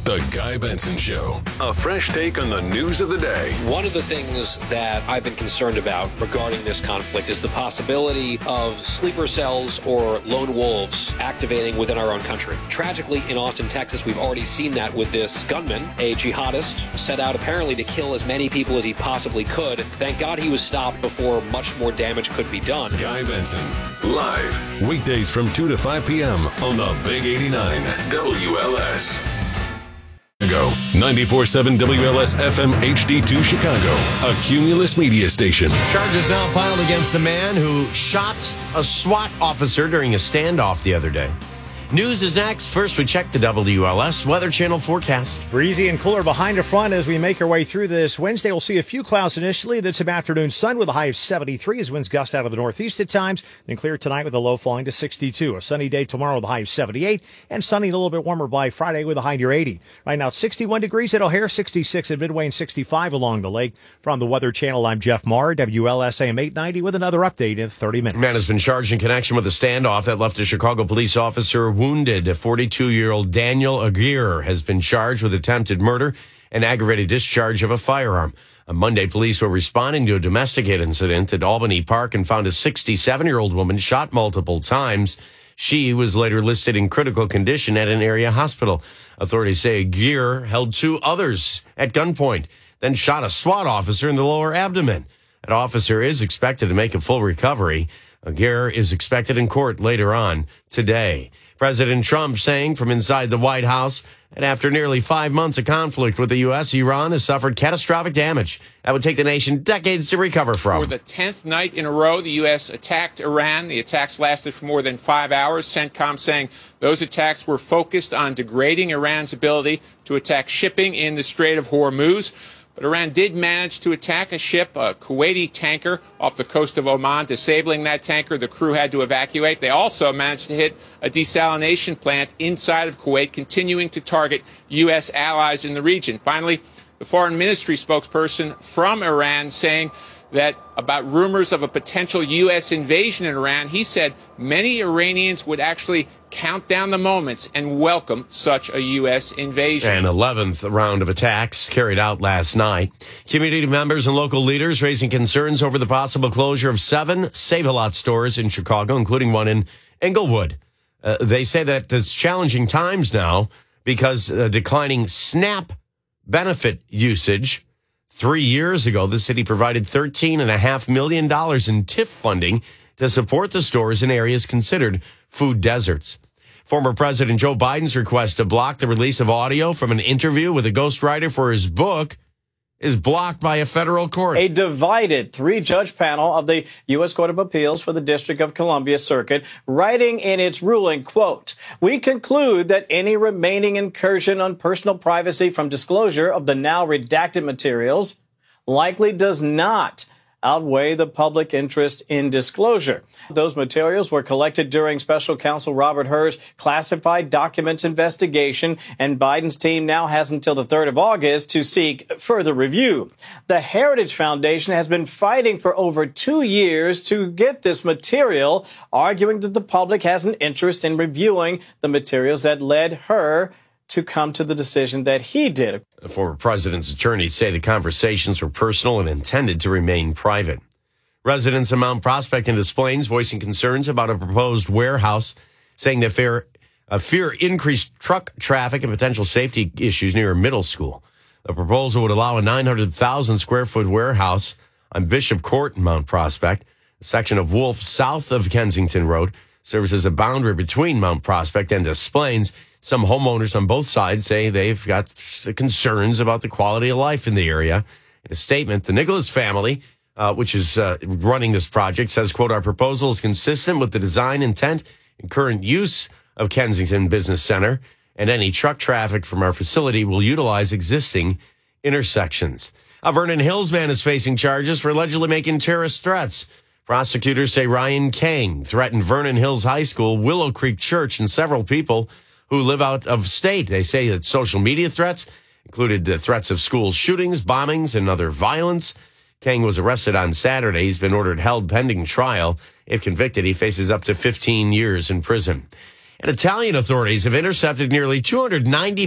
The Guy Benson Show. A fresh take on the news of the day. One of the things that I've been concerned about regarding this conflict is the possibility of sleeper cells or lone wolves activating within our own country. Tragically, in Austin, Texas, we've already seen that with this gunman, a jihadist, set out apparently to kill as many people as he possibly could. Thank God he was stopped before much more damage could be done. Guy Benson, live, weekdays from 2 to 5 p.m. on the Big 89 WLS. 94.7 WLS FM HD2 Chicago, a Cumulus media station. Charges now filed against the man who shot a SWAT officer during a standoff the other day. News is next. First, we check the WLS Weather Channel forecast. Breezy and cooler behind the front as we make our way through this Wednesday. We'll see a few clouds initially, then some afternoon sun with a high of 73 as winds gust out of the northeast at times. Then clear tonight with a low falling to 62. A sunny day tomorrow with a high of 78 and sunny and a little bit warmer by Friday with a high near 80. Right now it's 61 degrees at O'Hare, 66 at Midway, and 65 along the lake. From the Weather Channel, I'm Jeff Maher, WLS AM 890 with another update in 30 minutes. A man has been charged in connection with a standoff that left a Chicago police officer wounded. A 42-year-old Daniel Aguirre has been charged with attempted murder and aggravated discharge of a firearm. On Monday, police were responding to a domestic incident at Albany Park and found a 67-year-old woman shot multiple times. She was later listed in critical condition at an area hospital. Authorities say Aguirre held two others at gunpoint, then shot a SWAT officer in the lower abdomen. That officer is expected to make a full recovery. Aguirre is expected in court later on today. President Trump saying from inside the White House that after nearly 5 months of conflict with the U.S., Iran has suffered catastrophic damage that would take the nation decades to recover from. For the 10th night in a row, the U.S. attacked Iran. The attacks lasted for more than 5 hours. CENTCOM saying those attacks were focused on degrading Iran's ability to attack shipping in the Strait of Hormuz. But Iran did manage to attack a ship, a Kuwaiti tanker, off the coast of Oman, disabling that tanker. The crew had to evacuate. They also managed to hit a desalination plant inside of Kuwait, continuing to target U.S. allies in the region. Finally, the foreign ministry spokesperson from Iran saying that about rumors of a potential U.S. invasion in Iran, he said many Iranians would actually count down the moments and welcome such a U.S. invasion. An 11th round of attacks carried out last night. Community members and local leaders raising concerns over the possible closure of 7 Save-A-Lot stores in Chicago, including one in Englewood. They say that it's challenging times now because declining SNAP benefit usage. 3 years ago, the city provided $13.5 million in TIF funding to support the stores in areas considered food deserts. Former President Joe Biden's request to block the release of audio from an interview with a ghostwriter for his book is blocked by a federal court. A divided 3-judge panel of the U.S. Court of Appeals for the District of Columbia Circuit, writing in its ruling, quote, "We conclude that any remaining incursion on personal privacy from disclosure of the now redacted materials likely does not outweigh the public interest in disclosure. Those materials were collected during Special Counsel Robert Hur's classified documents investigation, and Biden's team now has until the 3rd of August to seek further review. The Heritage Foundation has been fighting for over 2 years to get this material, arguing that the public has an interest in reviewing the materials that led Hur to come to the decision that he did." The former president's attorneys say the conversations were personal and intended to remain private. Residents of Mount Prospect and Des Plaines voicing concerns about a proposed warehouse, saying they fear increased truck traffic and potential safety issues near a middle school. The proposal would allow a 900,000 square foot warehouse on Bishop Court in Mount Prospect. A section of Wolf south of Kensington Road serves as a boundary between Mount Prospect and Des Plaines. Some homeowners on both sides say they've got concerns about the quality of life in the area. In a statement, the Nicholas family, which is running this project, says, quote, "Our proposal is consistent with the design intent and current use of Kensington Business Center, and any truck traffic from our facility will utilize existing intersections." A Vernon Hills man is facing charges for allegedly making terrorist threats. Prosecutors say Ryan Kang threatened Vernon Hills High School, Willow Creek Church, and several people who live out of state. They say that social media threats included threats of school shootings, bombings, and other violence. Kang was arrested on Saturday. He's been ordered held pending trial. If convicted, he faces up to 15 years in prison. And Italian authorities have intercepted nearly 290